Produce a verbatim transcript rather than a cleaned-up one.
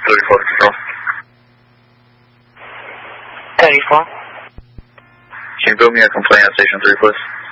thirty-four control. thirty-four. Can you build me a complaint at station three, please?